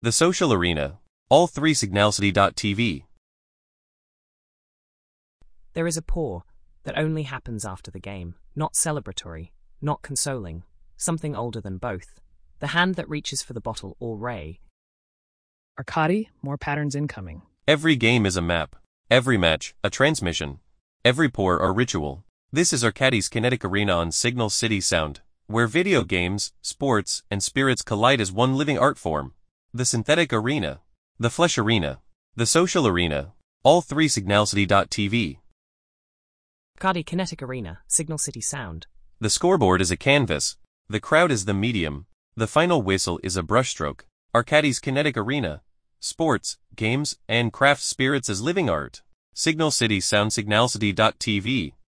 The Social Arena. All 3 Signalcity.tv. There is a pour that only happens after the game, not celebratory, not consoling, something older than both. The hand that reaches for the bottle or ray. Arcadi, more patterns incoming. Every game is a map. Every match, a transmission. Every pour, a ritual. This is Arcadi's Kinetic Arena on Signal City Sound, where video games, sports, and spirits collide as one living art form. The Synthetic Arena. The Flesh Arena. The Social Arena. All 3 Signalcity.tv. Arcadi Kinetic Arena, Signal City Sound. The scoreboard is a canvas. The crowd is the medium. The final whistle is a brushstroke. Arcadi's Kinetic Arena. Sports, games, and craft spirits as living art. Signal City Sound Signalcity.tv.